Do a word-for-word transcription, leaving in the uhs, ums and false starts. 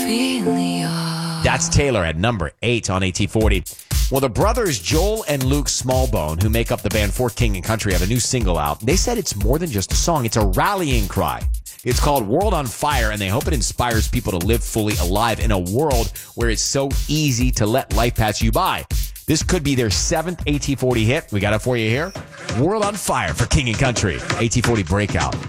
really are. That's Taylor at number eight on A T forty. Well, the brothers Joel and Luke Smallbone, who make up the band For King and Country, have a new single out. They said it's more than just a song. It's a rallying cry. It's called World on Fire, and they hope it inspires people to live fully alive in a world where it's so easy to let life pass you by. This could be their seventh A T forty hit. We got it for you here. World on Fire for King and Country. A T forty Breakout.